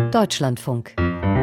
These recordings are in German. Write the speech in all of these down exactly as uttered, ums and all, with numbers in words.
Deutschlandfunk.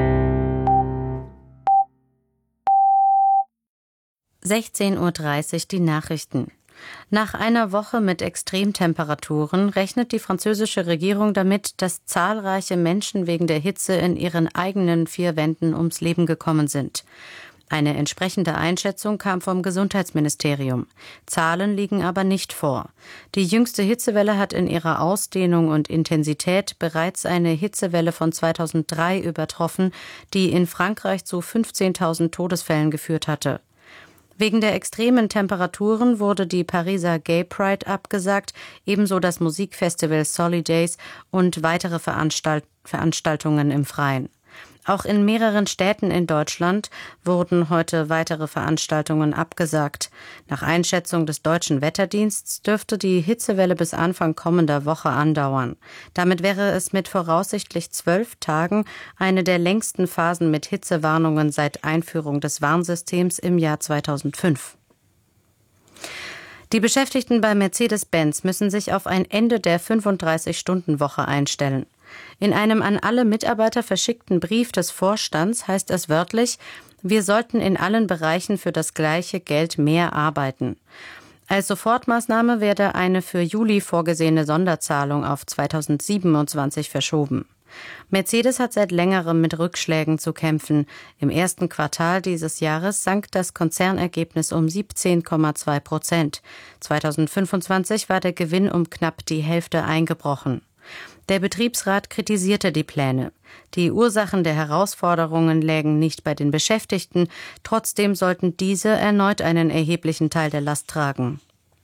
sechzehn Uhr dreißig die Nachrichten. Nach einer Woche mit Extremtemperaturen rechnet die französische Regierung damit, dass zahlreiche Menschen wegen der Hitze in ihren eigenen vier Wänden ums Leben gekommen sind. Eine entsprechende Einschätzung kam vom Gesundheitsministerium. Zahlen liegen aber nicht vor. Die jüngste Hitzewelle hat in ihrer Ausdehnung und Intensität bereits eine Hitzewelle von zweitausenddrei übertroffen, die in Frankreich zu fünfzehntausend Todesfällen geführt hatte. Wegen der extremen Temperaturen wurde die Pariser Gay Pride abgesagt, ebenso das Musikfestival Solidays und weitere Veranstalt- Veranstaltungen im Freien. Auch in mehreren Städten in Deutschland wurden heute weitere Veranstaltungen abgesagt. Nach Einschätzung des Deutschen Wetterdienstes dürfte die Hitzewelle bis Anfang kommender Woche andauern. Damit wäre es mit voraussichtlich zwölf Tagen eine der längsten Phasen mit Hitzewarnungen seit Einführung des Warnsystems im Jahr zweitausendfünf. Die Beschäftigten bei Mercedes-Benz müssen sich auf ein Ende der fünfunddreißig-Stunden-Woche einstellen. In einem an alle Mitarbeiter verschickten Brief des Vorstands heißt es wörtlich, wir sollten in allen Bereichen für das gleiche Geld mehr arbeiten. Als Sofortmaßnahme werde eine für Juli vorgesehene Sonderzahlung auf zweitausendsiebenundzwanzig verschoben. Mercedes hat seit längerem mit Rückschlägen zu kämpfen. Im ersten Quartal dieses Jahres sank das Konzernergebnis um siebzehn Komma zwei Prozent. zweitausendfünfundzwanzig war der Gewinn um knapp die Hälfte eingebrochen. Der Betriebsrat kritisierte die Pläne. Die Ursachen der Herausforderungen lägen nicht bei den Beschäftigten, trotzdem sollten diese erneut einen erheblichen Teil der Last tragen.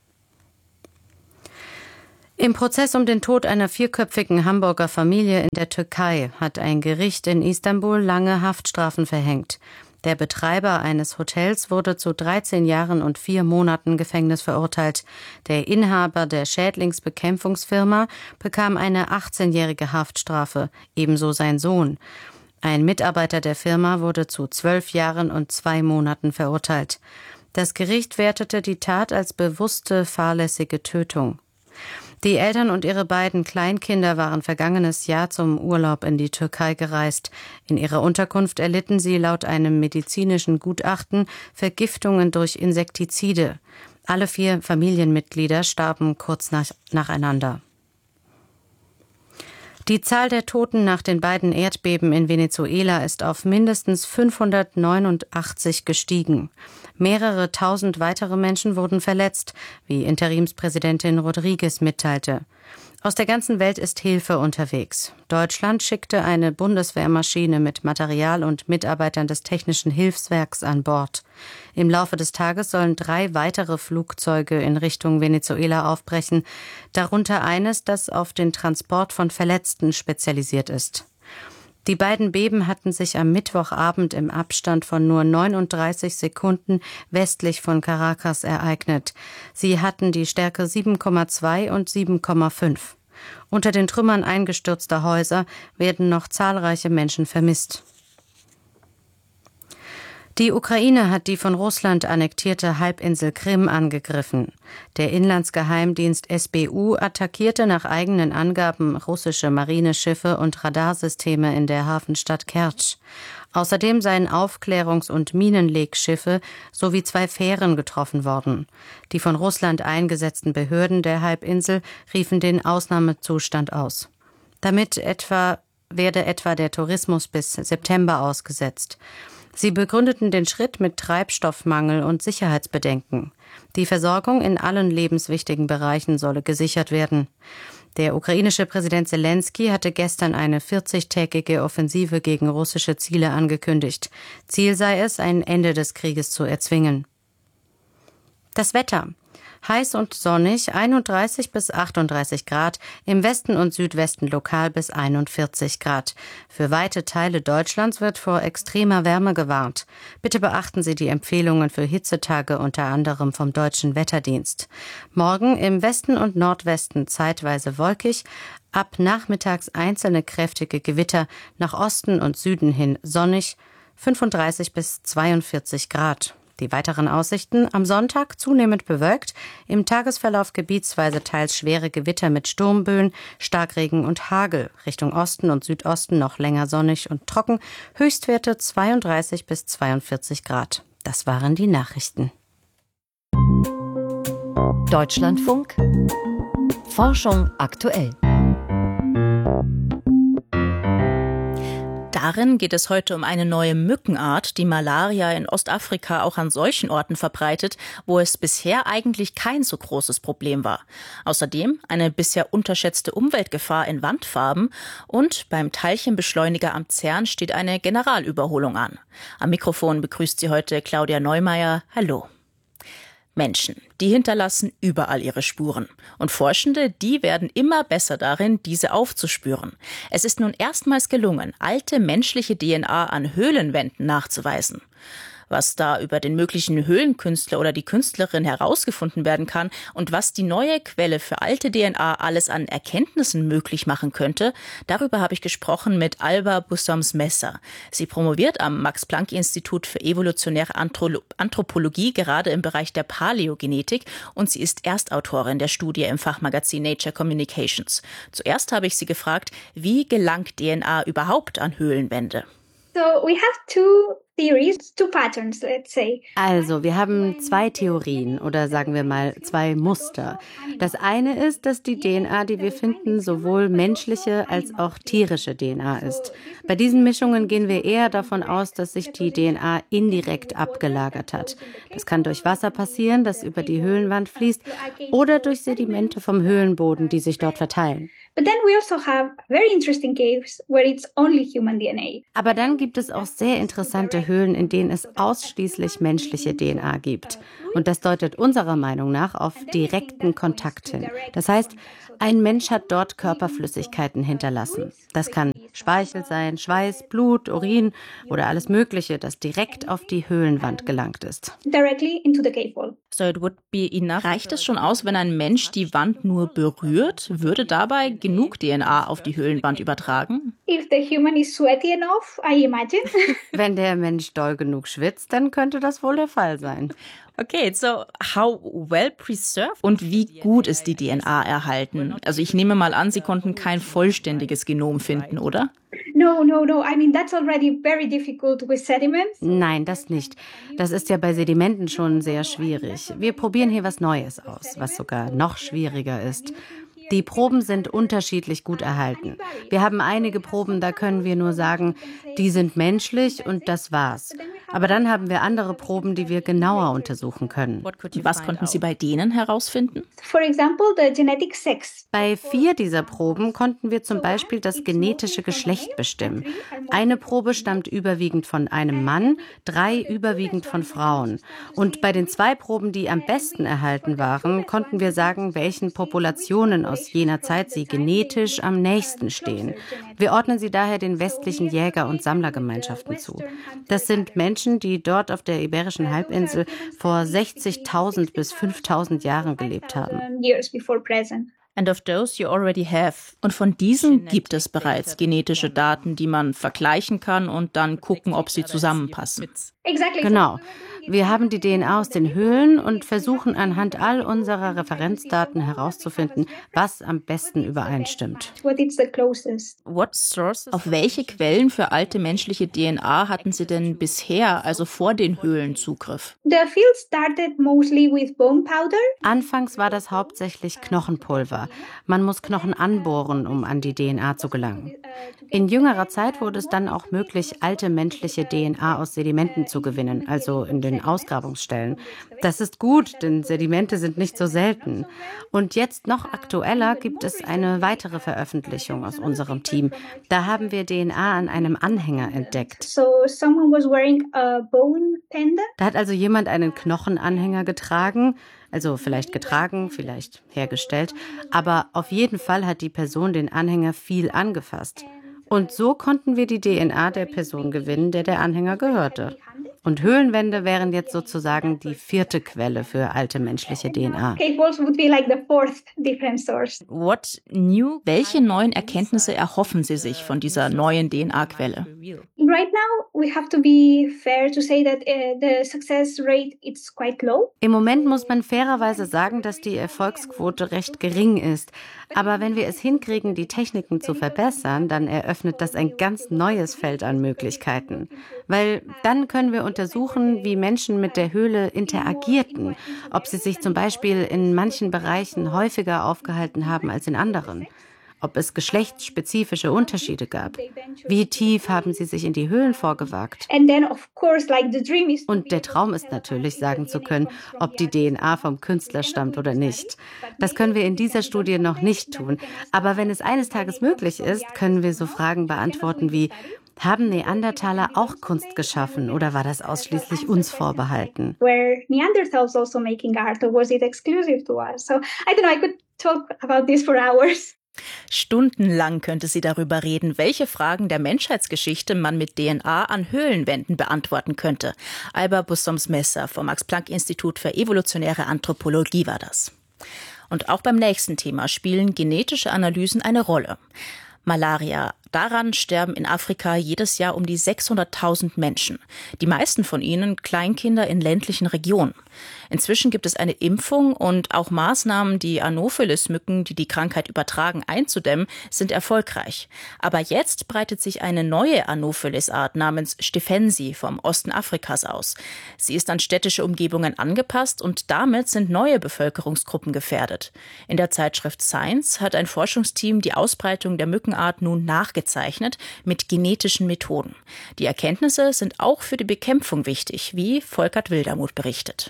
Im Prozess um den Tod einer vierköpfigen Hamburger Familie in der Türkei hat ein Gericht in Istanbul lange Haftstrafen verhängt. Der Betreiber eines Hotels wurde zu dreizehn Jahren und vier Monaten Gefängnis verurteilt. Der Inhaber der Schädlingsbekämpfungsfirma bekam eine achtzehnjährige Haftstrafe, ebenso sein Sohn. Ein Mitarbeiter der Firma wurde zu zwölf Jahren und zwei Monaten verurteilt. Das Gericht wertete die Tat als bewusste, fahrlässige Tötung. Die Eltern und ihre beiden Kleinkinder waren vergangenes Jahr zum Urlaub in die Türkei gereist. In ihrer Unterkunft erlitten sie laut einem medizinischen Gutachten Vergiftungen durch Insektizide. Alle vier Familienmitglieder starben kurz nach, nacheinander. Die Zahl der Toten nach den beiden Erdbeben in Venezuela ist auf mindestens fünfhundertneunundachtzig gestiegen. Mehrere tausend weitere Menschen wurden verletzt, wie Interimspräsidentin Rodriguez mitteilte. Aus der ganzen Welt ist Hilfe unterwegs. Deutschland schickte eine Bundeswehrmaschine mit Material und Mitarbeitern des Technischen Hilfswerks an Bord. Im Laufe des Tages sollen drei weitere Flugzeuge in Richtung Venezuela aufbrechen, darunter eines, das auf den Transport von Verletzten spezialisiert ist. Die beiden Beben hatten sich am Mittwochabend im Abstand von nur neununddreißig Sekunden westlich von Caracas ereignet. Sie hatten die Stärke sieben Komma zwei und sieben Komma fünf. Unter den Trümmern eingestürzter Häuser werden noch zahlreiche Menschen vermisst. Die Ukraine hat die von Russland annektierte Halbinsel Krim angegriffen. Der Inlandsgeheimdienst S B U attackierte nach eigenen Angaben russische Marineschiffe und Radarsysteme in der Hafenstadt Kertsch. Außerdem seien Aufklärungs- und Minenlegschiffe sowie zwei Fähren getroffen worden. Die von Russland eingesetzten Behörden der Halbinsel riefen den Ausnahmezustand aus. Damit etwa werde etwa der Tourismus bis September ausgesetzt. Sie begründeten den Schritt mit Treibstoffmangel und Sicherheitsbedenken. Die Versorgung in allen lebenswichtigen Bereichen solle gesichert werden. Der ukrainische Präsident Selenskyj hatte gestern eine vierzigtägige Offensive gegen russische Ziele angekündigt. Ziel sei es, ein Ende des Krieges zu erzwingen. Das Wetter. Heiß und sonnig, einunddreißig bis achtunddreißig Grad, im Westen und Südwesten lokal bis einundvierzig Grad. Für weite Teile Deutschlands wird vor extremer Wärme gewarnt. Bitte beachten Sie die Empfehlungen für Hitzetage unter anderem vom Deutschen Wetterdienst. Morgen im Westen und Nordwesten zeitweise wolkig, ab nachmittags einzelne kräftige Gewitter, nach Osten und Süden hin sonnig, fünfunddreißig bis zweiundvierzig Grad. Die weiteren Aussichten: am Sonntag zunehmend bewölkt, im Tagesverlauf gebietsweise teils schwere Gewitter mit Sturmböen, Starkregen und Hagel. Richtung Osten und Südosten noch länger sonnig und trocken, Höchstwerte zweiunddreißig bis zweiundvierzig Grad. Das waren die Nachrichten. Deutschlandfunk Forschung aktuell. Darin geht es heute um eine neue Mückenart, die Malaria in Ostafrika auch an solchen Orten verbreitet, wo es bisher eigentlich kein so großes Problem war. Außerdem eine bisher unterschätzte Umweltgefahr in Wandfarben und beim Teilchenbeschleuniger am CERN steht eine Generalüberholung an. Am Mikrofon begrüßt sie heute Claudia Neumeier. Hallo. Menschen, die hinterlassen überall ihre Spuren. Und Forschende, die werden immer besser darin, diese aufzuspüren. Es ist nun erstmals gelungen, alte menschliche D N A an Höhlenwänden nachzuweisen. Was da über den möglichen Höhlenkünstler oder die Künstlerin herausgefunden werden kann und was die neue Quelle für alte D N A alles an Erkenntnissen möglich machen könnte, darüber habe ich gesprochen mit Alba Bussams-Messer. Sie promoviert am Max-Planck-Institut für evolutionäre Anthro- Anthropologie, gerade im Bereich der Paläogenetik, und sie ist Erstautorin der Studie im Fachmagazin Nature Communications. Zuerst habe ich sie gefragt, wie gelangt D N A überhaupt an Höhlenwände? So we have two theories, two patterns, let's say. Also, wir haben zwei Theorien oder sagen wir mal zwei Muster. Das eine ist, dass die D N A, die wir finden, sowohl menschliche als auch tierische D N A ist. Bei diesen Mischungen gehen wir eher davon aus, dass sich die D N A indirekt abgelagert hat. Das kann durch Wasser passieren, das über die Höhlenwand fließt, oder durch Sedimente vom Höhlenboden, die sich dort verteilen. But then we also have very interesting caves where it's only human D N A. Aber dann gibt es auch sehr interessante Höhlen, in denen es ausschließlich menschliche D N A gibt. Und das deutet unserer Meinung nach auf direkten Kontakt hin. Das heißt, ein Mensch hat dort Körperflüssigkeiten hinterlassen. Das kann Speichel sein, Schweiß, Blut, Urin oder alles Mögliche, das direkt auf die Höhlenwand gelangt ist. Directly into the cave wall. So it would be enough. Reicht es schon aus, wenn ein Mensch die Wand nur berührt? Würde dabei genug D N A auf die Höhlenwand übertragen? If the human is sweaty enough, I imagine. Wenn der Mensch doll genug schwitzt, dann könnte das wohl der Fall sein. Okay, so how well preserved und wie gut ist die D N A erhalten? Also ich nehme mal an, Sie konnten kein vollständiges Genom finden, oder? No, no, no. I mean, that's already very difficult with sediments. Nein, das nicht. Das ist ja bei Sedimenten schon sehr schwierig. Wir probieren hier was Neues aus, was sogar noch schwieriger ist. Die Proben sind unterschiedlich gut erhalten. Wir haben einige Proben, da können wir nur sagen, die sind menschlich und das war's. Aber dann haben wir andere Proben, die wir genauer untersuchen können. Was konnten Sie bei denen herausfinden? For example, the genetic sex. Bei vier dieser Proben konnten wir zum Beispiel das genetische Geschlecht bestimmen. Eine Probe stammt überwiegend von einem Mann, drei überwiegend von Frauen. Und bei den zwei Proben, die am besten erhalten waren, konnten wir sagen, welchen Populationen aus jener Zeit sie genetisch am nächsten stehen. Wir ordnen sie daher den westlichen Jäger- und Sammlergemeinschaften zu. Das sind Menschen, die dort auf der Iberischen Halbinsel vor sechzigtausend bis fünftausend Jahren gelebt haben. And of those you already have. Und von diesen gibt es bereits genetische Daten, die man vergleichen kann und dann gucken, ob sie zusammenpassen. Genau. Wir haben die D N A aus den Höhlen und versuchen anhand all unserer Referenzdaten herauszufinden, was am besten übereinstimmt. Auf welche Quellen für alte menschliche D N A hatten Sie denn bisher, also vor den Höhlen, Zugriff? Anfangs war das hauptsächlich Knochenpulver. Man muss Knochen anbohren, um an die D N A zu gelangen. In jüngerer Zeit wurde es dann auch möglich, alte menschliche D N A aus Sedimenten zu gewinnen, also in den Ausgrabungsstellen. Das ist gut, denn Sedimente sind nicht so selten. Und jetzt noch aktueller gibt es eine weitere Veröffentlichung aus unserem Team. Da haben wir D N A an einem Anhänger entdeckt. So someone was wearing a bone pendant? Da hat also jemand einen Knochenanhänger getragen, also vielleicht getragen, vielleicht hergestellt, aber auf jeden Fall hat die Person den Anhänger viel angefasst. Und so konnten wir die D N A der Person gewinnen, der der Anhänger gehörte. Und Höhlenwände wären jetzt sozusagen die vierte Quelle für alte menschliche D N A. What new? Welche neuen Erkenntnisse erhoffen Sie sich von dieser neuen D N A-Quelle? right now, we have to be fair to say that uh, the success rate is quite low. Im Moment muss man fairerweise sagen, dass die Erfolgsquote recht gering ist. Aber wenn wir es hinkriegen, die Techniken zu verbessern, dann eröffnet das ein ganz neues Feld an Möglichkeiten. Weil dann können wir untersuchen, wie Menschen mit der Höhle interagierten, ob sie sich zum Beispiel in manchen Bereichen häufiger aufgehalten haben als in anderen. Ob es geschlechtsspezifische Unterschiede gab. Wie tief haben sie sich in die Höhlen vorgewagt? Und der Traum ist natürlich, sagen zu können, ob die D N A vom Künstler stammt oder nicht. Das können wir in dieser Studie noch nicht tun. Aber wenn es eines Tages möglich ist, können wir so Fragen beantworten wie: Haben Neandertaler auch Kunst geschaffen oder war das ausschließlich uns vorbehalten? Were Neanderthals also making art or was it exclusive to us? So I don't know, I could talk about this for hours. Stundenlang könnte sie darüber reden, welche Fragen der Menschheitsgeschichte man mit D N A an Höhlenwänden beantworten könnte. Alba Bussoms-Messer vom Max-Planck-Institut für evolutionäre Anthropologie war das. Und auch beim nächsten Thema spielen genetische Analysen eine Rolle. Malaria. Daran sterben in Afrika jedes Jahr um die sechshunderttausend Menschen. Die meisten von ihnen Kleinkinder in ländlichen Regionen. Inzwischen gibt es eine Impfung und auch Maßnahmen, die Anopheles-Mücken, die die Krankheit übertragen, einzudämmen, sind erfolgreich. Aber jetzt breitet sich eine neue Anopheles-Art namens Stephensi vom Osten Afrikas aus. Sie ist an städtische Umgebungen angepasst und damit sind neue Bevölkerungsgruppen gefährdet. In der Zeitschrift Science hat ein Forschungsteam die Ausbreitung der Mückenart nun nachgezeichnet mit genetischen Methoden. Die Erkenntnisse sind auch für die Bekämpfung wichtig, wie Volkert Wildermuth berichtet.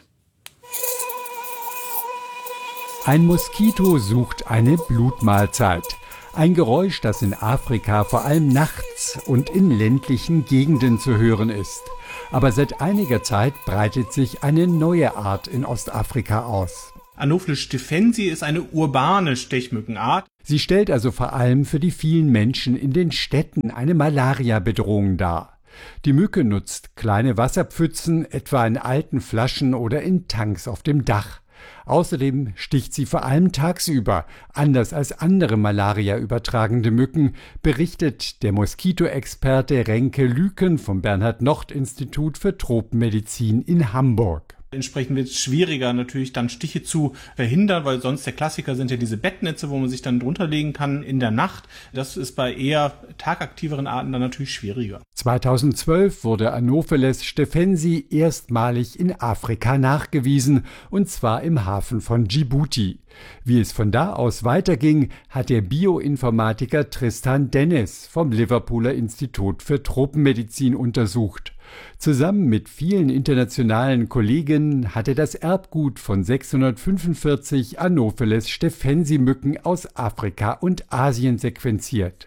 Ein Moskito sucht eine Blutmahlzeit. Ein Geräusch, das in Afrika vor allem nachts und in ländlichen Gegenden zu hören ist. Aber seit einiger Zeit breitet sich eine neue Art in Ostafrika aus. Anopheles stephensi ist eine urbane Stechmückenart. Sie stellt also vor allem für die vielen Menschen in den Städten eine Malaria-Bedrohung dar. Die Mücke nutzt kleine Wasserpfützen, etwa in alten Flaschen oder in Tanks auf dem Dach. Außerdem sticht sie vor allem tagsüber, anders als andere Malaria übertragende Mücken, berichtet der Moskitoexperte Renke Lüken vom Bernhard-Nocht-Institut für Tropenmedizin in Hamburg. Entsprechend wird es schwieriger, natürlich dann Stiche zu verhindern, weil sonst der Klassiker sind ja diese Bettnetze, wo man sich dann drunter legen kann in der Nacht. Das ist bei eher tagaktiveren Arten dann natürlich schwieriger. zweitausendzwölf wurde Anopheles stephensi erstmalig in Afrika nachgewiesen, und zwar im Hafen von Djibouti. Wie es von da aus weiterging, hat der Bioinformatiker Tristan Dennis vom Liverpooler Institut für Tropenmedizin untersucht. Zusammen mit vielen internationalen Kollegen hat er das Erbgut von sechshundertfünfundvierzig Anopheles stephensi-Mücken aus Afrika und Asien sequenziert.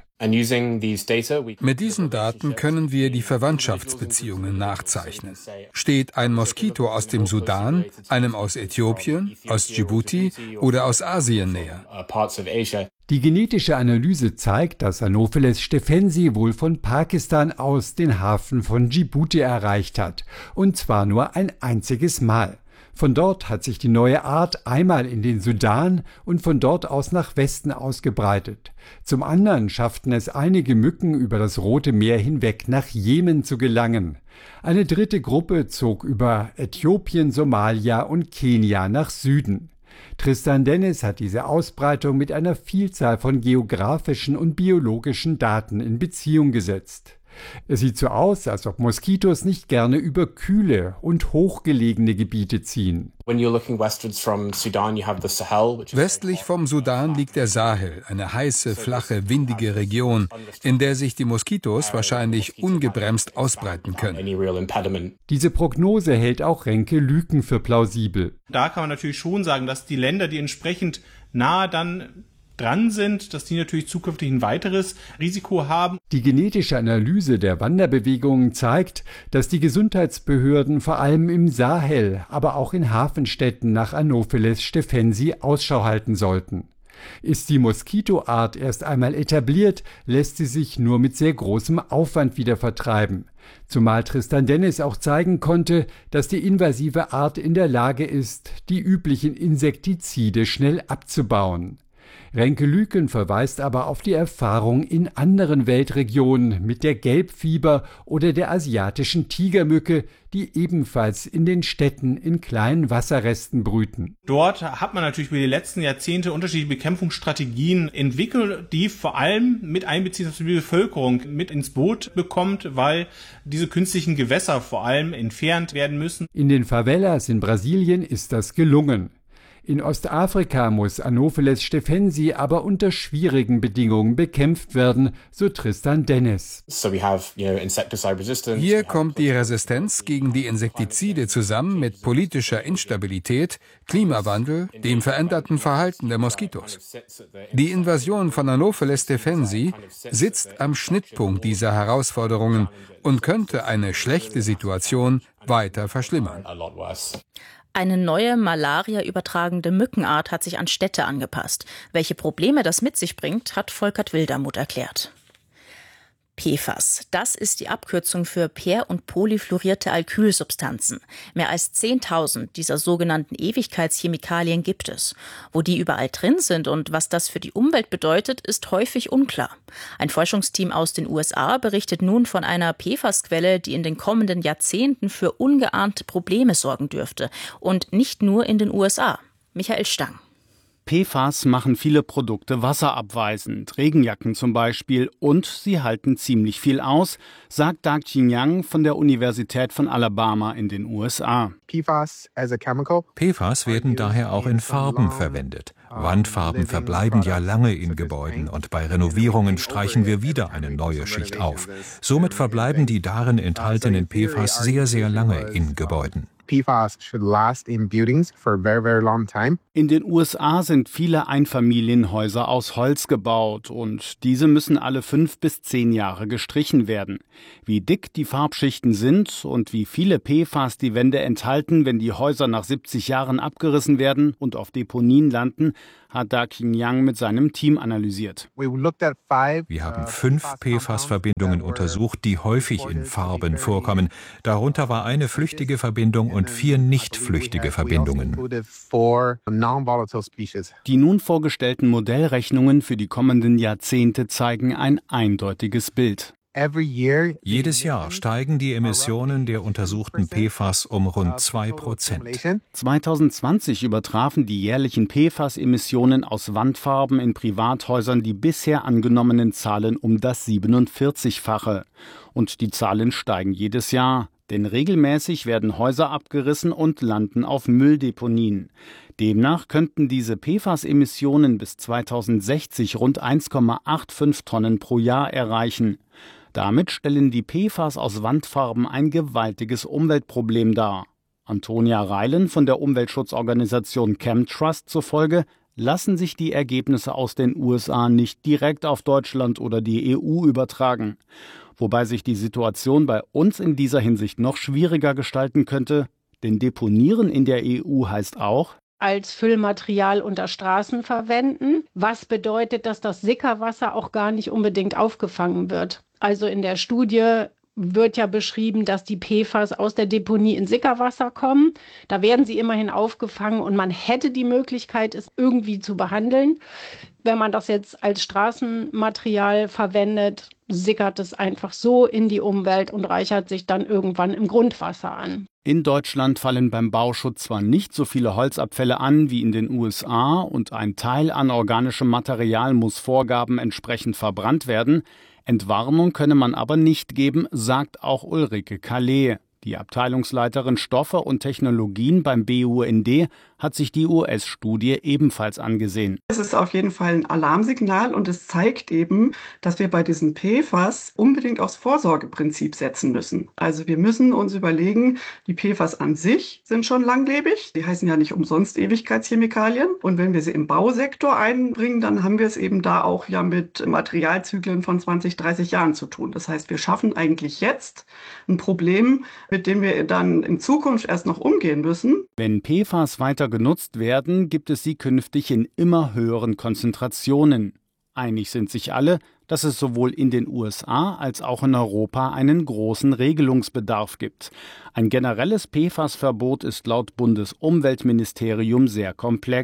Mit diesen Daten können wir die Verwandtschaftsbeziehungen nachzeichnen. Steht ein Moskito aus dem Sudan, einem aus Äthiopien, aus Djibouti oder aus Asien näher? Die genetische Analyse zeigt, dass Anopheles stephensi wohl von Pakistan aus den Hafen von Djibouti erreicht hat, und zwar nur ein einziges Mal. Von dort hat sich die neue Art einmal in den Sudan und von dort aus nach Westen ausgebreitet. Zum anderen schafften es einige Mücken über das Rote Meer hinweg nach Jemen zu gelangen. Eine dritte Gruppe zog über Äthiopien, Somalia und Kenia nach Süden. Tristan Dennis hat diese Ausbreitung mit einer Vielzahl von geografischen und biologischen Daten in Beziehung gesetzt. Es sieht so aus, als ob Moskitos nicht gerne über kühle und hochgelegene Gebiete ziehen. Westlich vom Sudan liegt der Sahel, eine heiße, flache, windige Region, in der sich die Moskitos wahrscheinlich ungebremst ausbreiten können. Diese Prognose hält auch Renke Lüken für plausibel. Da kann man natürlich schon sagen, dass die Länder, die entsprechend nahe dann dran sind, dass die natürlich zukünftig ein weiteres Risiko haben. Die genetische Analyse der Wanderbewegungen zeigt, dass die Gesundheitsbehörden vor allem im Sahel, aber auch in Hafenstädten nach Anopheles stephensi Ausschau halten sollten. Ist die Moskitoart erst einmal etabliert, lässt sie sich nur mit sehr großem Aufwand wieder vertreiben. Zumal Tristan Dennis auch zeigen konnte, dass die invasive Art in der Lage ist, die üblichen Insektizide schnell abzubauen. Renke Lüken verweist aber auf die Erfahrung in anderen Weltregionen mit der Gelbfieber oder der asiatischen Tigermücke, die ebenfalls in den Städten in kleinen Wasserresten brüten. Dort hat man natürlich über die letzten Jahrzehnte unterschiedliche Bekämpfungsstrategien entwickelt, die vor allem mit Einbeziehung der Bevölkerung mit ins Boot bekommt, weil diese künstlichen Gewässer vor allem entfernt werden müssen. In den Favelas in Brasilien ist das gelungen. In Ostafrika muss Anopheles stephensi aber unter schwierigen Bedingungen bekämpft werden, so Tristan Dennis. Hier kommt die Resistenz gegen die Insektizide zusammen mit politischer Instabilität, Klimawandel, dem veränderten Verhalten der Moskitos. Die Invasion von Anopheles stephensi sitzt am Schnittpunkt dieser Herausforderungen und könnte eine schlechte Situation weiter verschlimmern. Eine neue Malaria übertragende Mückenart hat sich an Städte angepasst. Welche Probleme das mit sich bringt, hat Volkert Wildermuth erklärt. P F A S, das ist die Abkürzung für per- und polyfluorierte Alkylsubstanzen. Mehr als zehntausend dieser sogenannten Ewigkeitschemikalien gibt es. Wo die überall drin sind und was das für die Umwelt bedeutet, ist häufig unklar. Ein Forschungsteam aus den U S A berichtet nun von einer P F A S-Quelle, die in den kommenden Jahrzehnten für ungeahnte Probleme sorgen dürfte. Und nicht nur in den U S A. Michael Stang. P F A S machen viele Produkte wasserabweisend, Regenjacken zum Beispiel, und sie halten ziemlich viel aus, sagt Dak-Jin Yang von der Universität von Alabama in den U S A. P F A S werden daher auch in Farben verwendet. Wandfarben verbleiben ja lange in Gebäuden und bei Renovierungen streichen wir wieder eine neue Schicht auf. Somit verbleiben die darin enthaltenen P F A S sehr, sehr lange in Gebäuden. P F A S should last in buildings for a very, very long time. In den U S A sind viele Einfamilienhäuser aus Holz gebaut und diese müssen alle fünf bis zehn Jahre gestrichen werden. Wie dick die Farbschichten sind und wie viele P F A S die Wände enthalten, wenn die Häuser nach siebzig Jahren abgerissen werden und auf Deponien landen, hat Dak-Jin Yang mit seinem Team analysiert. Wir haben fünf P F A S-Verbindungen untersucht, die häufig in Farben vorkommen. Darunter war eine flüchtige Verbindung und vier nicht flüchtige Verbindungen. Die nun vorgestellten Modellrechnungen für die kommenden Jahrzehnte zeigen ein eindeutiges Bild. Jedes Jahr steigen die Emissionen der untersuchten P F A S um rund zwei Prozent. zwanzig zwanzig übertrafen die jährlichen P F A S-Emissionen aus Wandfarben in Privathäusern die bisher angenommenen Zahlen um das siebenundvierzigfache. Und die Zahlen steigen jedes Jahr, denn regelmäßig werden Häuser abgerissen und landen auf Mülldeponien. Demnach könnten diese P F A S-Emissionen bis zweitausendsechzig rund eins Komma fünfundachtzig Tonnen pro Jahr erreichen. Damit stellen die P F A S aus Wandfarben ein gewaltiges Umweltproblem dar. Antonia Reilen von der Umweltschutzorganisation Chemtrust zufolge lassen sich die Ergebnisse aus den U S A nicht direkt auf Deutschland oder die E U übertragen. Wobei sich die Situation bei uns in dieser Hinsicht noch schwieriger gestalten könnte, denn Deponieren in der E U heißt auch, als Füllmaterial unter Straßen verwenden, was bedeutet, dass das Sickerwasser auch gar nicht unbedingt aufgefangen wird. Also in der Studie wird ja beschrieben, dass die P F A S aus der Deponie in Sickerwasser kommen. Da werden sie immerhin aufgefangen und man hätte die Möglichkeit, es irgendwie zu behandeln. Wenn man das jetzt als Straßenmaterial verwendet, sickert es einfach so in die Umwelt und reichert sich dann irgendwann im Grundwasser an. In Deutschland fallen beim Bauschutz zwar nicht so viele Holzabfälle an wie in den U S A und ein Teil an organischem Material muss Vorgaben entsprechend verbrannt werden. Entwarnung könne man aber nicht geben, sagt auch Ulrike Calais. Die Abteilungsleiterin Stoffe und Technologien beim B U N D hat sich die U S-Studie ebenfalls angesehen. Es ist auf jeden Fall ein Alarmsignal und es zeigt eben, dass wir bei diesen P F A S unbedingt aufs Vorsorgeprinzip setzen müssen. Also wir müssen uns überlegen, die P F A S an sich sind schon langlebig. Die heißen ja nicht umsonst Ewigkeitschemikalien. Und wenn wir sie im Bausektor einbringen, dann haben wir es eben da auch ja mit Materialzyklen von zwanzig, dreißig Jahren zu tun. Das heißt, wir schaffen eigentlich jetzt ein Problem, mit dem wir dann in Zukunft erst noch umgehen müssen. Wenn P F A S weiter genutzt werden, gibt es sie künftig in immer höheren Konzentrationen. Einig sind sich alle, dass es sowohl in den U S A als auch in Europa einen großen Regelungsbedarf gibt. Ein generelles P F A S-Verbot ist laut Bundesumweltministerium sehr komplex.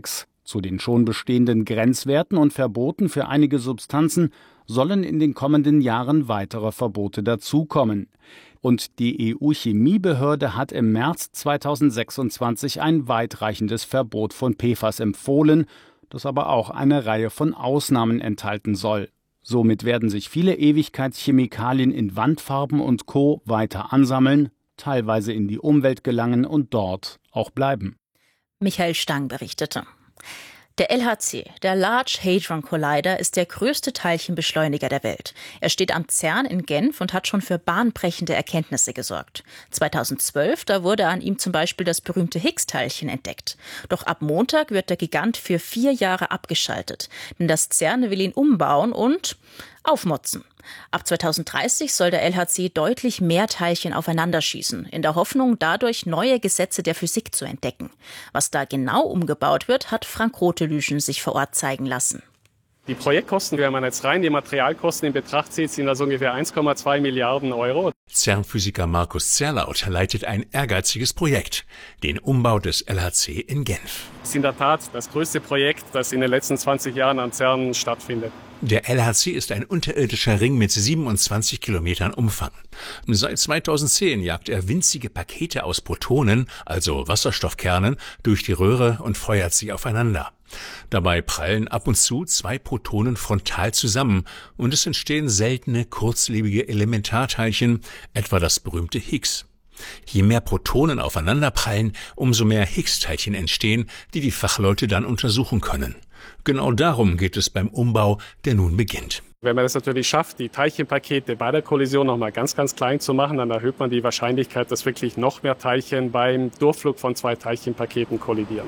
Zu den schon bestehenden Grenzwerten und Verboten für einige Substanzen sollen in den kommenden Jahren weitere Verbote dazukommen. Und die E U-Chemiebehörde hat im März zweitausendsechsundzwanzig ein weitreichendes Verbot von P F A S empfohlen, das aber auch eine Reihe von Ausnahmen enthalten soll. Somit werden sich viele Ewigkeitschemikalien in Wandfarben und Co. weiter ansammeln, teilweise in die Umwelt gelangen und dort auch bleiben. Michael Stang berichtete. Der L H C, der Large Hadron Collider, ist der größte Teilchenbeschleuniger der Welt. Er steht am CERN in Genf und hat schon für bahnbrechende Erkenntnisse gesorgt. zweitausendzwölf, da wurde an ihm zum Beispiel das berühmte Higgs-Teilchen entdeckt. Doch ab Montag wird der Gigant für vier Jahre abgeschaltet, denn das CERN will ihn umbauen und aufmotzen. Ab zweitausenddreißig soll der L H C deutlich mehr Teilchen aufeinander schießen, in der Hoffnung, dadurch neue Gesetze der Physik zu entdecken. Was da genau umgebaut wird, hat Frank Rotelüschen sich vor Ort zeigen lassen. Die Projektkosten, wenn man jetzt rein die Materialkosten in Betracht zieht, sind das ungefähr eins Komma zwei Milliarden Euro. CERN-Physiker Markus Zerlaut leitet ein ehrgeiziges Projekt, den Umbau des L H C in Genf. Es ist in der Tat das größte Projekt, das in den letzten zwanzig Jahren am CERN stattfindet. Der L H C ist ein unterirdischer Ring mit siebenundzwanzig Kilometern Umfang. Seit zweitausendzehn jagt er winzige Pakete aus Protonen, also Wasserstoffkernen, durch die Röhre und feuert sie aufeinander. Dabei prallen ab und zu zwei Protonen frontal zusammen und es entstehen seltene, kurzlebige Elementarteilchen, etwa das berühmte Higgs. Je mehr Protonen aufeinanderprallen, umso mehr Higgs-Teilchen entstehen, die die Fachleute dann untersuchen können. Genau darum geht es beim Umbau, der nun beginnt. Wenn man es natürlich schafft, die Teilchenpakete bei der Kollision noch mal ganz, ganz klein zu machen, dann erhöht man die Wahrscheinlichkeit, dass wirklich noch mehr Teilchen beim Durchflug von zwei Teilchenpaketen kollidieren.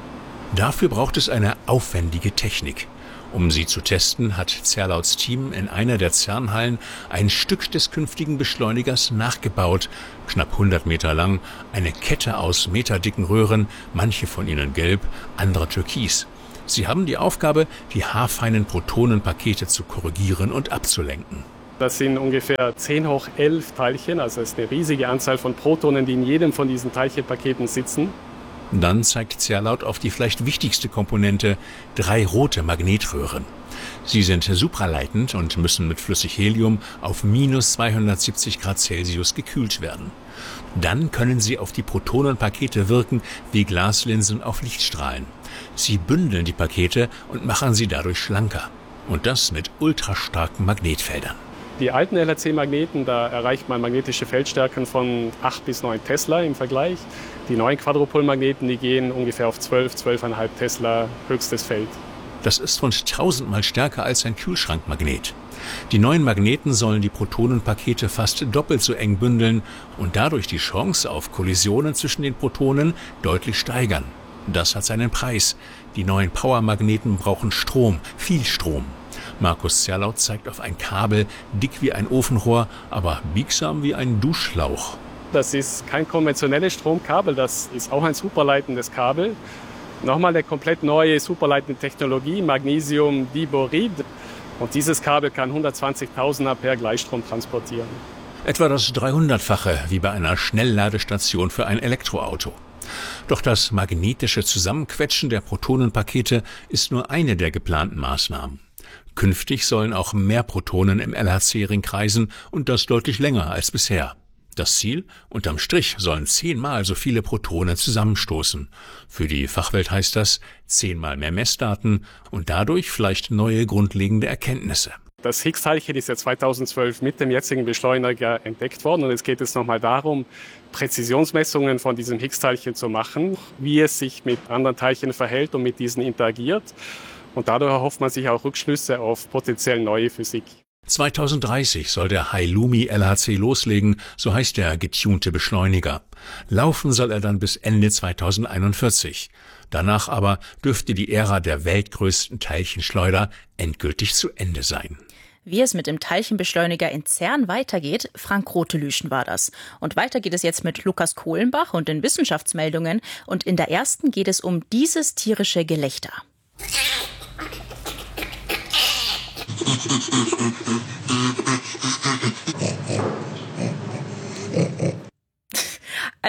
Dafür braucht es eine aufwendige Technik. Um sie zu testen, hat Zerlauts Team in einer der CERN-Hallen ein Stück des künftigen Beschleunigers nachgebaut, knapp hundert Meter lang, eine Kette aus meterdicken Röhren, manche von ihnen gelb, andere türkis. Sie haben die Aufgabe, die haarfeinen Protonenpakete zu korrigieren und abzulenken. Das sind ungefähr zehn hoch elf Teilchen, also es ist eine riesige Anzahl von Protonen, die in jedem von diesen Teilchenpaketen sitzen. Dann zeigt Zerlaut auf die vielleicht wichtigste Komponente, drei rote Magnetröhren. Sie sind supraleitend und müssen mit Flüssighelium auf minus zweihundertsiebzig Grad Celsius gekühlt werden. Dann können sie auf die Protonenpakete wirken wie Glaslinsen auf Lichtstrahlen. Sie bündeln die Pakete und machen sie dadurch schlanker. Und das mit ultrastarken Magnetfeldern. Die alten L H C-Magneten, da erreicht man magnetische Feldstärken von acht bis neun Tesla im Vergleich. Die neuen Quadrupolmagneten, die gehen ungefähr auf zwölf, zwölf Komma fünf Tesla höchstes Feld. Das ist rund tausendmal stärker als ein Kühlschrankmagnet. Die neuen Magneten sollen die Protonenpakete fast doppelt so eng bündeln und dadurch die Chance auf Kollisionen zwischen den Protonen deutlich steigern. Das hat seinen Preis. Die neuen Powermagneten brauchen Strom, viel Strom. Markus Zerlaut zeigt auf ein Kabel, dick wie ein Ofenrohr, aber biegsam wie ein Duschschlauch. Das ist kein konventionelles Stromkabel, das ist auch ein superleitendes Kabel. Nochmal eine komplett neue superleitende Technologie, Magnesium-Diborid. Und dieses Kabel kann hundertzwanzigtausend Ampere Gleichstrom transportieren. Etwa das dreihundertfache wie bei einer Schnellladestation für ein Elektroauto. Doch das magnetische Zusammenquetschen der Protonenpakete ist nur eine der geplanten Maßnahmen. Künftig sollen auch mehr Protonen im L H C-Ring kreisen und das deutlich länger als bisher. Das Ziel? Unterm Strich sollen zehnmal so viele Protonen zusammenstoßen. Für die Fachwelt heißt das zehnmal mehr Messdaten und dadurch vielleicht neue grundlegende Erkenntnisse. Das Higgs-Teilchen ist ja zweitausendzwölf mit dem jetzigen Beschleuniger entdeckt worden und es geht jetzt nochmal darum, Präzisionsmessungen von diesem Higgs-Teilchen zu machen, wie es sich mit anderen Teilchen verhält und mit diesen interagiert. Und dadurch erhofft man sich auch Rückschlüsse auf potenziell neue Physik. zweitausenddreißig soll der Halloumi L H C loslegen, so heißt der getunte Beschleuniger. Laufen soll er dann bis Ende zweitausendeinundvierzig. Danach aber dürfte die Ära der weltgrößten Teilchenschleuder endgültig zu Ende sein. Wie es mit dem Teilchenbeschleuniger in CERN weitergeht, Frank Rotelüschen war das. Und weiter geht es jetzt mit Lukas Kohlenbach und den Wissenschaftsmeldungen. Und in der ersten geht es um dieses tierische Gelächter.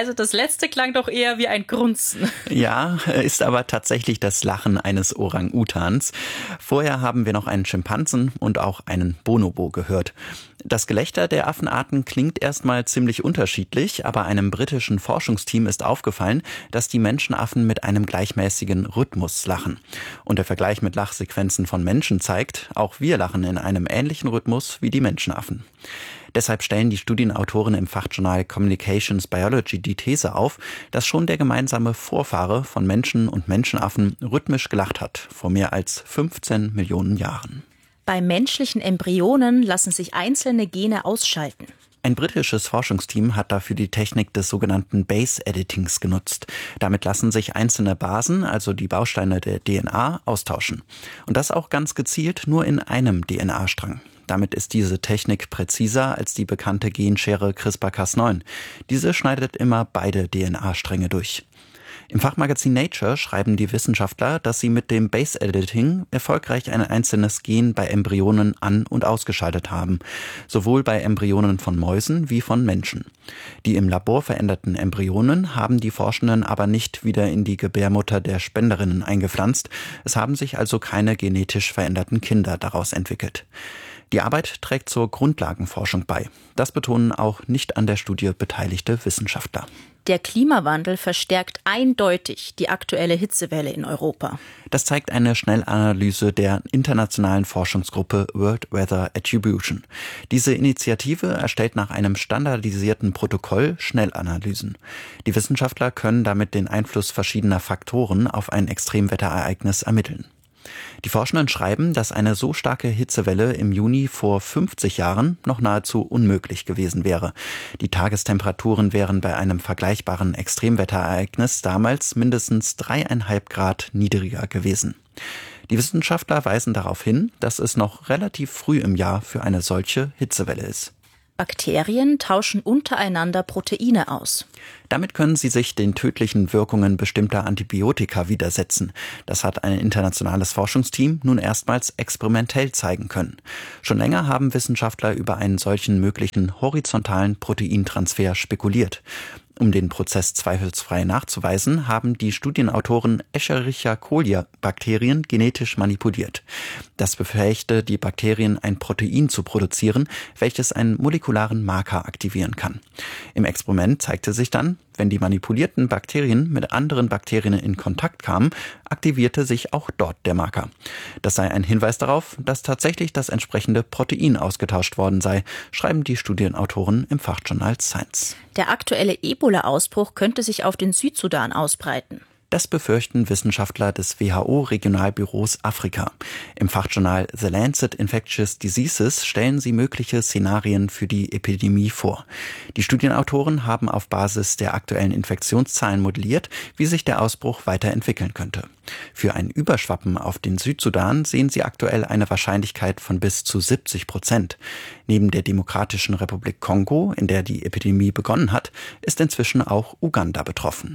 Also das letzte klang doch eher wie ein Grunzen. Ja, ist aber tatsächlich das Lachen eines Orang-Utans. Vorher haben wir noch einen Schimpansen und auch einen Bonobo gehört. Das Gelächter der Affenarten klingt erstmal ziemlich unterschiedlich, aber einem britischen Forschungsteam ist aufgefallen, dass die Menschenaffen mit einem gleichmäßigen Rhythmus lachen. Und der Vergleich mit Lachsequenzen von Menschen zeigt, auch wir lachen in einem ähnlichen Rhythmus wie die Menschenaffen. Deshalb stellen die Studienautoren im Fachjournal Communications Biology die These auf, dass schon der gemeinsame Vorfahre von Menschen und Menschenaffen rhythmisch gelacht hat, vor mehr als fünfzehn Millionen Jahren. Bei menschlichen Embryonen lassen sich einzelne Gene ausschalten. Ein britisches Forschungsteam hat dafür die Technik des sogenannten Base-Editings genutzt. Damit lassen sich einzelne Basen, also die Bausteine der D N A, austauschen. Und das auch ganz gezielt nur in einem D N A-Strang. Damit ist diese Technik präziser als die bekannte Genschere CRISPR Cas neun. Diese schneidet immer beide D N A-Stränge durch. Im Fachmagazin Nature schreiben die Wissenschaftler, dass sie mit dem Base-Editing erfolgreich ein einzelnes Gen bei Embryonen an- und ausgeschaltet haben, sowohl bei Embryonen von Mäusen wie von Menschen. Die im Labor veränderten Embryonen haben die Forschenden aber nicht wieder in die Gebärmutter der Spenderinnen eingepflanzt. Es haben sich also keine genetisch veränderten Kinder daraus entwickelt. Die Arbeit trägt zur Grundlagenforschung bei. Das betonen auch nicht an der Studie beteiligte Wissenschaftler. Der Klimawandel verstärkt eindeutig die aktuelle Hitzewelle in Europa. Das zeigt eine Schnellanalyse der internationalen Forschungsgruppe World Weather Attribution. Diese Initiative erstellt nach einem standardisierten Protokoll Schnellanalysen. Die Wissenschaftler können damit den Einfluss verschiedener Faktoren auf ein Extremwetterereignis ermitteln. Die Forschenden schreiben, dass eine so starke Hitzewelle im Juni vor fünfzig Jahren noch nahezu unmöglich gewesen wäre. Die Tagestemperaturen wären bei einem vergleichbaren Extremwetterereignis damals mindestens dreieinhalb Grad niedriger gewesen. Die Wissenschaftler weisen darauf hin, dass es noch relativ früh im Jahr für eine solche Hitzewelle ist. Bakterien tauschen untereinander Proteine aus. Damit können sie sich den tödlichen Wirkungen bestimmter Antibiotika widersetzen. Das hat ein internationales Forschungsteam nun erstmals experimentell zeigen können. Schon länger haben Wissenschaftler über einen solchen möglichen horizontalen Proteintransfer spekuliert. Um den Prozess zweifelsfrei nachzuweisen, haben die Studienautoren Escherichia coli-Bakterien genetisch manipuliert. Das befähigte die Bakterien, ein Protein zu produzieren, welches einen molekularen Marker aktivieren kann. Im Experiment zeigte sich dann, wenn die manipulierten Bakterien mit anderen Bakterien in Kontakt kamen, aktivierte sich auch dort der Marker. Das sei ein Hinweis darauf, dass tatsächlich das entsprechende Protein ausgetauscht worden sei, schreiben die Studienautoren im Fachjournal Science. Der aktuelle Ebola-Ausbruch könnte sich auf den Südsudan ausbreiten. Das befürchten Wissenschaftler des W H O-Regionalbüros Afrika. Im Fachjournal The Lancet Infectious Diseases stellen sie mögliche Szenarien für die Epidemie vor. Die Studienautoren haben auf Basis der aktuellen Infektionszahlen modelliert, wie sich der Ausbruch weiterentwickeln könnte. Für ein Überschwappen auf den Südsudan sehen sie aktuell eine Wahrscheinlichkeit von bis zu siebzig Prozent. Neben der Demokratischen Republik Kongo, in der die Epidemie begonnen hat, ist inzwischen auch Uganda betroffen.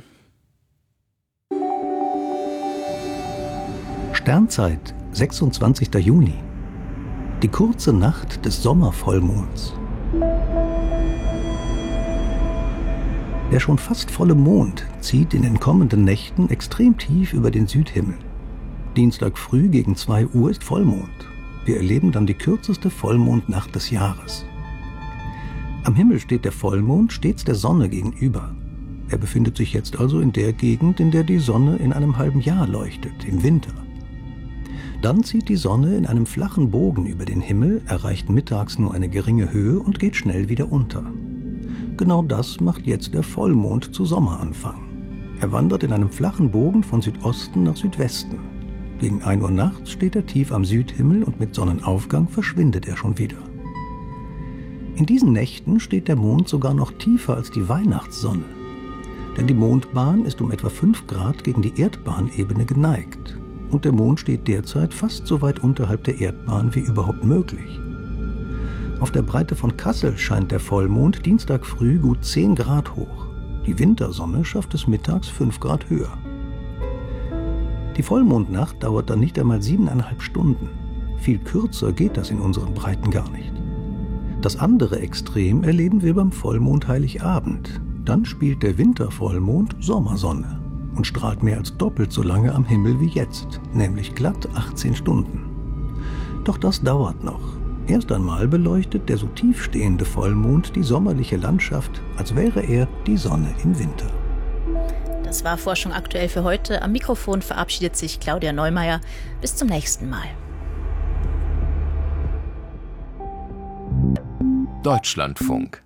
Sternzeit, sechsundzwanzigster Juni. Die kurze Nacht des Sommervollmonds. Der schon fast volle Mond zieht in den kommenden Nächten extrem tief über den Südhimmel. Dienstag früh gegen zwei Uhr ist Vollmond. Wir erleben dann die kürzeste Vollmondnacht des Jahres. Am Himmel steht der Vollmond stets der Sonne gegenüber. Er befindet sich jetzt also in der Gegend, in der die Sonne in einem halben Jahr leuchtet, im Winter. Dann zieht die Sonne in einem flachen Bogen über den Himmel, erreicht mittags nur eine geringe Höhe und geht schnell wieder unter. Genau das macht jetzt der Vollmond zu Sommeranfang. Er wandert in einem flachen Bogen von Südosten nach Südwesten. Gegen ein Uhr nachts steht er tief am Südhimmel und mit Sonnenaufgang verschwindet er schon wieder. In diesen Nächten steht der Mond sogar noch tiefer als die Weihnachtssonne. Denn die Mondbahn ist um etwa fünf Grad gegen die Erdbahnebene geneigt. Und der Mond steht derzeit fast so weit unterhalb der Erdbahn wie überhaupt möglich. Auf der Breite von Kassel scheint der Vollmond Dienstag früh gut zehn Grad hoch. Die Wintersonne schafft es mittags fünf Grad höher. Die Vollmondnacht dauert dann nicht einmal siebeneinhalb Stunden. Viel kürzer geht das in unseren Breiten gar nicht. Das andere Extrem erleben wir beim Vollmond Heiligabend. Dann spielt der Wintervollmond Sommersonne und strahlt mehr als doppelt so lange am Himmel wie jetzt, nämlich glatt achtzehn Stunden. Doch das dauert noch. Erst einmal beleuchtet der so tief stehende Vollmond die sommerliche Landschaft, als wäre er die Sonne im Winter. Das war Forschung aktuell für heute. Am Mikrofon verabschiedet sich Claudia Neumeier. Bis zum nächsten Mal. Deutschlandfunk.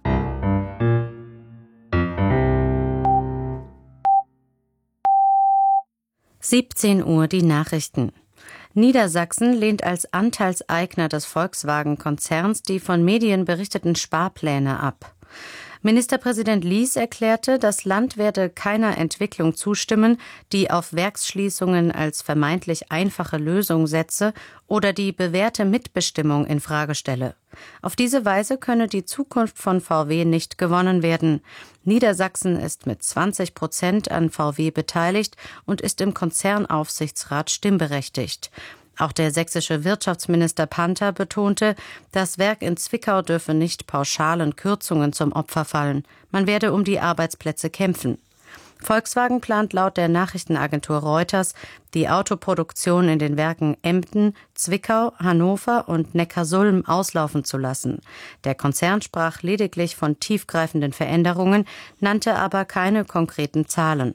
siebzehn Uhr die Nachrichten. Niedersachsen lehnt als Anteilseigner des Volkswagen-Konzerns die von Medien berichteten Sparpläne ab. Ministerpräsident Lies erklärte, das Land werde keiner Entwicklung zustimmen, die auf Werksschließungen als vermeintlich einfache Lösung setze oder die bewährte Mitbestimmung in Frage stelle. Auf diese Weise könne die Zukunft von V W nicht gewonnen werden. Niedersachsen ist mit zwanzig Prozent an V W beteiligt und ist im Konzernaufsichtsrat stimmberechtigt. Auch der sächsische Wirtschaftsminister Panther betonte, das Werk in Zwickau dürfe nicht pauschalen Kürzungen zum Opfer fallen. Man werde um die Arbeitsplätze kämpfen. Volkswagen plant laut der Nachrichtenagentur Reuters, die Autoproduktion in den Werken Emden, Zwickau, Hannover und Neckarsulm auslaufen zu lassen. Der Konzern sprach lediglich von tiefgreifenden Veränderungen, nannte aber keine konkreten Zahlen.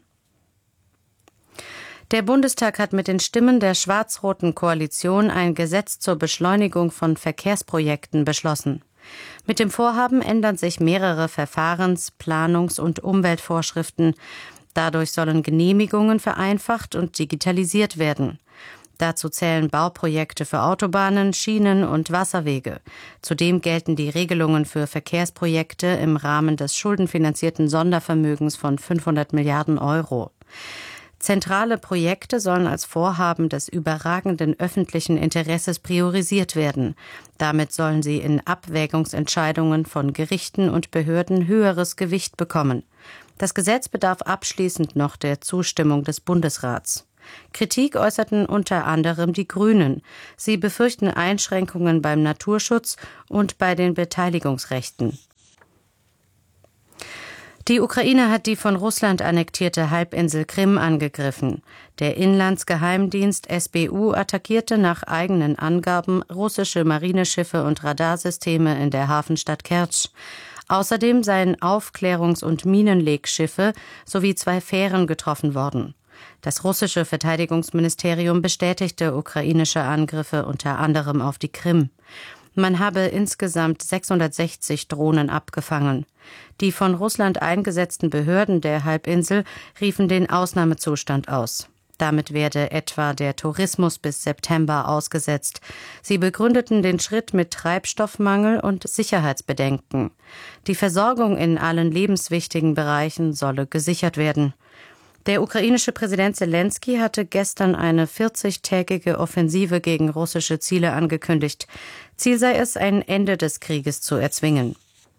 Der Bundestag hat mit den Stimmen der schwarz-roten Koalition ein Gesetz zur Beschleunigung von Verkehrsprojekten beschlossen. Mit dem Vorhaben ändern sich mehrere Verfahrens-, Planungs- und Umweltvorschriften. Dadurch sollen Genehmigungen vereinfacht und digitalisiert werden. Dazu zählen Bauprojekte für Autobahnen, Schienen und Wasserwege. Zudem gelten die Regelungen für Verkehrsprojekte im Rahmen des schuldenfinanzierten Sondervermögens von fünfhundert Milliarden Euro. Zentrale Projekte sollen als Vorhaben des überragenden öffentlichen Interesses priorisiert werden. Damit sollen sie in Abwägungsentscheidungen von Gerichten und Behörden höheres Gewicht bekommen. Das Gesetz bedarf abschließend noch der Zustimmung des Bundesrats. Kritik äußerten unter anderem die Grünen. Sie befürchten Einschränkungen beim Naturschutz und bei den Beteiligungsrechten. Die Ukraine hat die von Russland annektierte Halbinsel Krim angegriffen. Der Inlandsgeheimdienst S B U attackierte nach eigenen Angaben russische Marineschiffe und Radarsysteme in der Hafenstadt Kertsch. Außerdem seien Aufklärungs- und Minenlegschiffe sowie zwei Fähren getroffen worden. Das russische Verteidigungsministerium bestätigte ukrainische Angriffe unter anderem auf die Krim. Man habe insgesamt sechshundertsechzig Drohnen abgefangen. Die von Russland eingesetzten Behörden der Halbinsel riefen den Ausnahmezustand aus. Damit werde etwa der Tourismus bis September ausgesetzt. Sie begründeten den Schritt mit Treibstoffmangel und Sicherheitsbedenken. Die Versorgung in allen lebenswichtigen Bereichen solle gesichert werden. Der ukrainische Präsident Selenskyj hatte gestern eine vierzigtägige Offensive gegen russische Ziele angekündigt. Ziel sei es, ein Ende des Krieges zu erzwingen.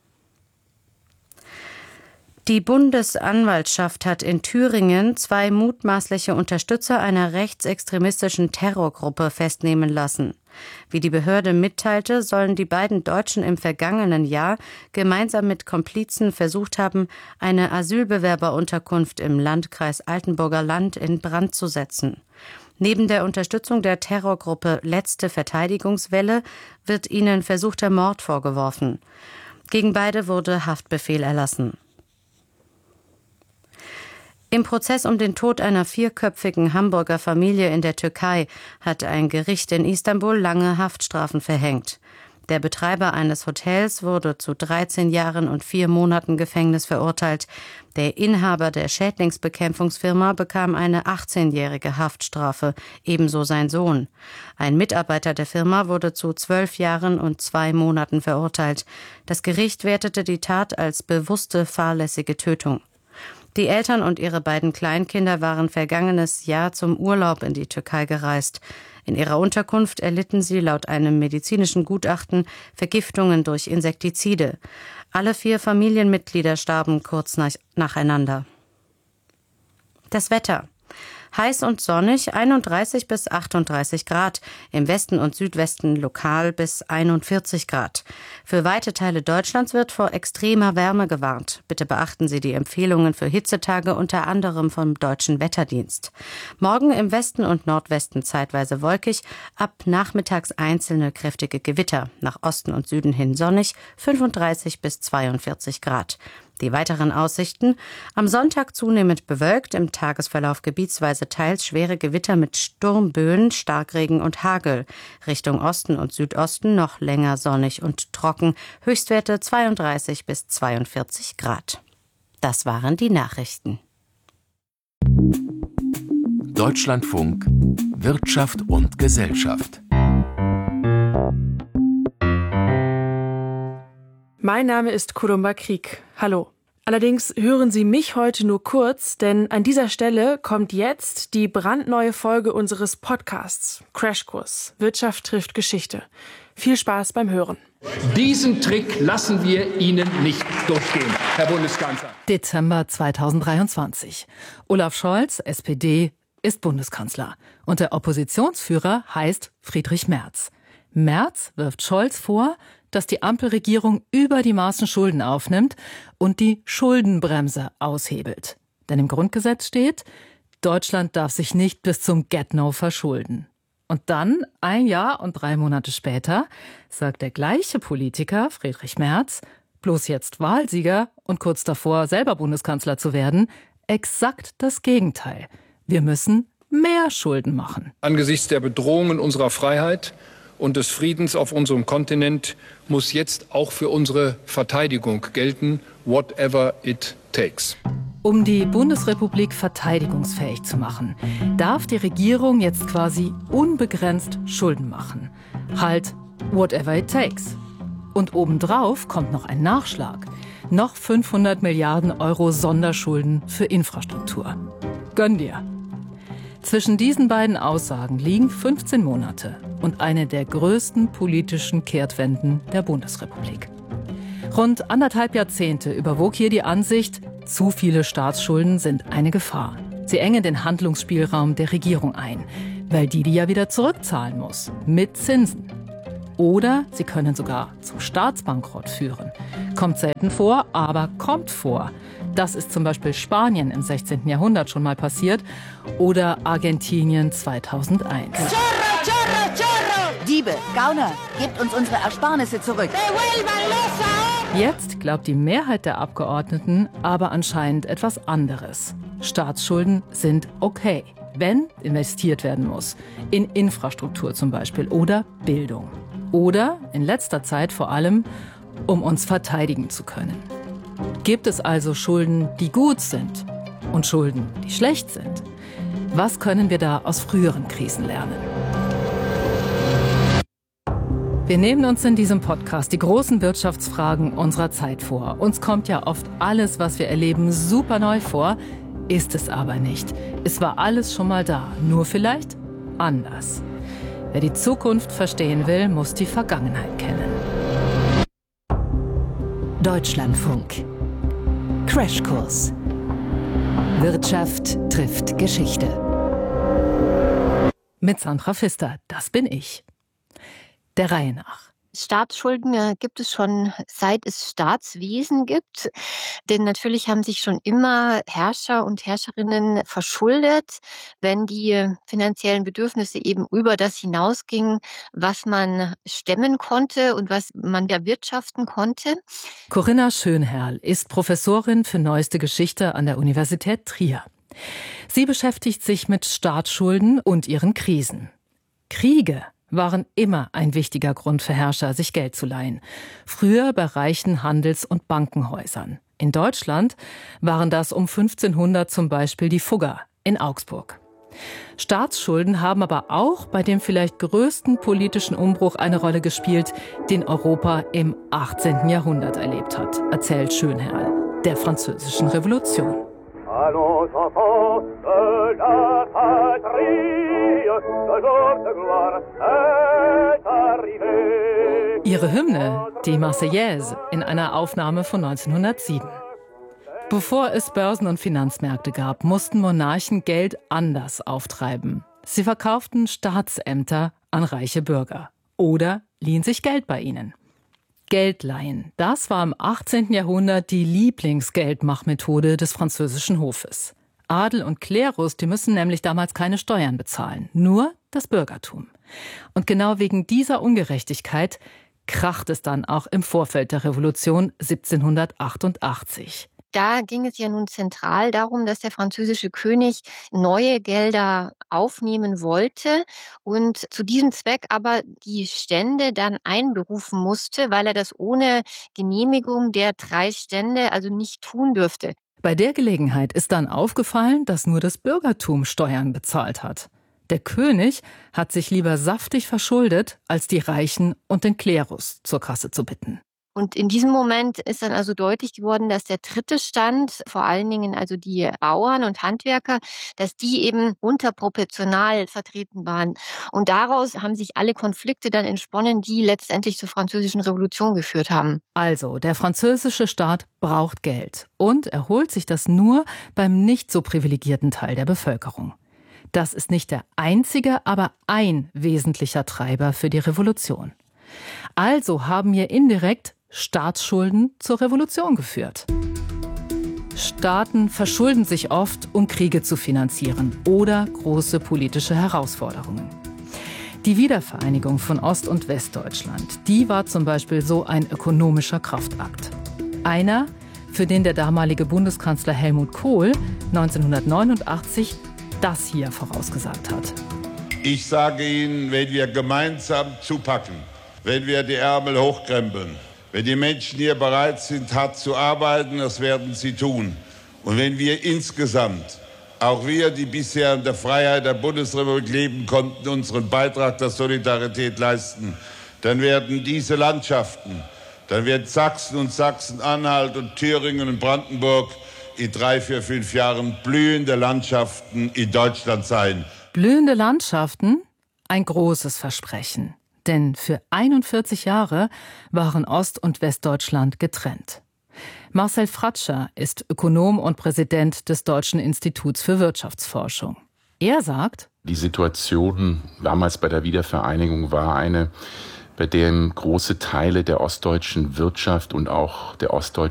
Die Bundesanwaltschaft hat in Thüringen zwei mutmaßliche Unterstützer einer rechtsextremistischen Terrorgruppe festnehmen lassen. Wie die Behörde mitteilte, sollen die beiden Deutschen im vergangenen Jahr gemeinsam mit Komplizen versucht haben, eine Asylbewerberunterkunft im Landkreis Altenburger Land in Brand zu setzen. Neben der Unterstützung der Terrorgruppe Letzte Verteidigungswelle wird ihnen versuchter Mord vorgeworfen. Gegen beide wurde Haftbefehl erlassen. Im Prozess um den Tod einer vierköpfigen Hamburger Familie in der Türkei hat ein Gericht in Istanbul lange Haftstrafen verhängt. Der Betreiber eines Hotels wurde zu dreizehn Jahren und vier Monaten Gefängnis verurteilt. Der Inhaber der Schädlingsbekämpfungsfirma bekam eine achtzehnjährige Haftstrafe, ebenso sein Sohn. Ein Mitarbeiter der Firma wurde zu zwölf Jahren und zwei Monaten verurteilt. Das Gericht wertete die Tat als bewusste fahrlässige Tötung. Die Eltern und ihre beiden Kleinkinder waren vergangenes Jahr zum Urlaub in die Türkei gereist. In ihrer Unterkunft erlitten sie laut einem medizinischen Gutachten Vergiftungen durch Insektizide. Alle vier Familienmitglieder starben kurz nach, nacheinander. Das Wetter. Heiß und sonnig, einunddreißig bis achtunddreißig Grad. Im Westen und Südwesten lokal bis einundvierzig Grad. Für weite Teile Deutschlands wird vor extremer Wärme gewarnt. Bitte beachten Sie die Empfehlungen für Hitzetage unter anderem vom Deutschen Wetterdienst. Morgen im Westen und Nordwesten zeitweise wolkig, ab nachmittags einzelne kräftige Gewitter. Nach Osten und Süden hin sonnig, fünfunddreißig bis zweiundvierzig Grad. Die weiteren Aussichten: am Sonntag zunehmend bewölkt, im Tagesverlauf gebietsweise teils schwere Gewitter mit Sturmböen, Starkregen und Hagel. Richtung Osten und Südosten noch länger sonnig und trocken, Höchstwerte zweiunddreißig bis zweiundvierzig Grad. Das waren die Nachrichten. Deutschlandfunk Wirtschaft und Gesellschaft. Mein Name ist Kurumba Krieg. Hallo. Allerdings hören Sie mich heute nur kurz, denn an dieser Stelle kommt jetzt die brandneue Folge unseres Podcasts Crashkurs Wirtschaft trifft Geschichte. Viel Spaß beim Hören. Diesen Trick lassen wir Ihnen nicht durchgehen, Herr Bundeskanzler. Dezember zweitausenddreiundzwanzig. Olaf Scholz, S P D, ist Bundeskanzler. Und der Oppositionsführer heißt Friedrich Merz. Merz wirft Scholz vor, dass die Ampelregierung über die Maßen Schulden aufnimmt und die Schuldenbremse aushebelt. Denn im Grundgesetz steht, Deutschland darf sich nicht bis zum Get-No verschulden. Und dann, ein Jahr und drei Monate später, sagt der gleiche Politiker, Friedrich Merz, bloß jetzt Wahlsieger und kurz davor selber Bundeskanzler zu werden, exakt das Gegenteil. Wir müssen mehr Schulden machen. Angesichts der Bedrohungen unserer Freiheit und des Friedens auf unserem Kontinent muss jetzt auch für unsere Verteidigung gelten, whatever it takes. Um die Bundesrepublik verteidigungsfähig zu machen, darf die Regierung jetzt quasi unbegrenzt Schulden machen. Halt, whatever it takes. Und obendrauf kommt noch ein Nachschlag. Noch fünfhundert Milliarden Euro Sonderschulden für Infrastruktur. Gönn dir. Zwischen diesen beiden Aussagen liegen fünfzehn Monate und eine der größten politischen Kehrtwenden der Bundesrepublik. Rund anderthalb Jahrzehnte überwog hier die Ansicht, zu viele Staatsschulden sind eine Gefahr. Sie engen den Handlungsspielraum der Regierung ein, weil die die ja wieder zurückzahlen muss, mit Zinsen. Oder sie können sogar zum Staatsbankrott führen. Kommt selten vor, aber kommt vor. Das ist zum Beispiel Spanien im sechzehnten Jahrhundert schon mal passiert oder Argentinien zweitausendeins. Chorro, chorro, chorro! Diebe, Gauner, gebt uns unsere Ersparnisse zurück. Jetzt glaubt die Mehrheit der Abgeordneten aber anscheinend etwas anderes. Staatsschulden sind okay, wenn investiert werden muss. In Infrastruktur zum Beispiel oder Bildung. Oder in letzter Zeit vor allem, um uns verteidigen zu können. Gibt es also Schulden, die gut sind und Schulden, die schlecht sind? Was können wir da aus früheren Krisen lernen? Wir nehmen uns in diesem Podcast die großen Wirtschaftsfragen unserer Zeit vor. Uns kommt ja oft alles, was wir erleben, super neu vor, ist es aber nicht. Es war alles schon mal da, nur vielleicht anders. Wer die Zukunft verstehen will, muss die Vergangenheit kennen. Deutschlandfunk. Crashkurs. Wirtschaft trifft Geschichte. Mit Sandra Pfister, das bin ich. Der Reihe nach. Staatsschulden äh, gibt es schon seit es Staatswesen gibt. Denn natürlich haben sich schon immer Herrscher und Herrscherinnen verschuldet, wenn die finanziellen Bedürfnisse eben über das hinausgingen, was man stemmen konnte und was man erwirtschaften konnte. Corinna Schönherrl ist Professorin für Neueste Geschichte an der Universität Trier. Sie beschäftigt sich mit Staatsschulden und ihren Krisen. Kriege waren immer ein wichtiger Grund für Herrscher, sich Geld zu leihen. Früher bei reichen Handels- und Bankenhäusern. In Deutschland waren das um fünfzehnhundert zum Beispiel die Fugger in Augsburg. Staatsschulden haben aber auch bei dem vielleicht größten politischen Umbruch eine Rolle gespielt, den Europa im achtzehnten Jahrhundert erlebt hat, erzählt Schönherrl, der Französischen Revolution. Allons enfants de la patrie, le jour de gloire est arrivé. Ihre Hymne, die Marseillaise, in einer Aufnahme von neunzehnhundertsieben. Bevor es Börsen und Finanzmärkte gab, mussten Monarchen Geld anders auftreiben. Sie verkauften Staatsämter an reiche Bürger oder liehen sich Geld bei ihnen. Geldleihen, das war im achtzehnten Jahrhundert die Lieblingsgeldmachmethode des französischen Hofes. Adel und Klerus, die müssen nämlich damals keine Steuern bezahlen, nur das Bürgertum. Und genau wegen dieser Ungerechtigkeit kracht es dann auch im Vorfeld der Revolution siebzehnhundertachtundachtzig. Da ging es ja nun zentral darum, dass der französische König neue Gelder aufnehmen wollte und zu diesem Zweck aber die Stände dann einberufen musste, weil er das ohne Genehmigung der drei Stände also nicht tun dürfte. Bei der Gelegenheit ist dann aufgefallen, dass nur das Bürgertum Steuern bezahlt hat. Der König hat sich lieber saftig verschuldet, als die Reichen und den Klerus zur Kasse zu bitten. Und in diesem Moment ist dann also deutlich geworden, dass der dritte Stand, vor allen Dingen also die Bauern und Handwerker, dass die eben unterproportional vertreten waren. Und daraus haben sich alle Konflikte dann entsponnen, die letztendlich zur Französischen Revolution geführt haben. Also, der französische Staat braucht Geld und er holt sich das nur beim nicht so privilegierten Teil der Bevölkerung. Das ist nicht der einzige, aber ein wesentlicher Treiber für die Revolution. Also haben wir indirekt Staatsschulden zur Revolution geführt. Staaten verschulden sich oft, um Kriege zu finanzieren oder große politische Herausforderungen. Die Wiedervereinigung von Ost- und Westdeutschland, die war zum Beispiel so ein ökonomischer Kraftakt. Einer, für den der damalige Bundeskanzler Helmut Kohl neunzehnhundertneunundachtzig das hier vorausgesagt hat. Ich sage Ihnen, wenn wir gemeinsam zupacken, wenn wir die Ärmel hochkrempeln, wenn die Menschen hier bereit sind, hart zu arbeiten, das werden sie tun. Und wenn wir insgesamt, auch wir, die bisher in der Freiheit der Bundesrepublik leben konnten, unseren Beitrag der Solidarität leisten, dann werden diese Landschaften, dann wird Sachsen und Sachsen-Anhalt und Thüringen und Brandenburg in drei, vier, fünf Jahren blühende Landschaften in Deutschland sein. Blühende Landschaften? Ein großes Versprechen. Denn für einundvierzig Jahre waren Ost- und Westdeutschland getrennt. Marcel Fratscher ist Ökonom und Präsident des Deutschen Instituts für Wirtschaftsforschung. Er sagt, die Situation damals bei der Wiedervereinigung war eine, bei der große Teile der ostdeutschen Wirtschaft und auch der ostdeutschen